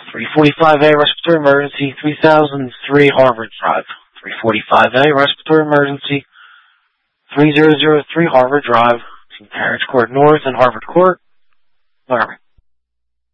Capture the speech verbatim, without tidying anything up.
three forty-five A, respiratory emergency, three thousand three Harvard Drive. three forty-five A, respiratory emergency, three thousand three Harvard Drive, between Carriage Court North and Harvard Court. Whatever.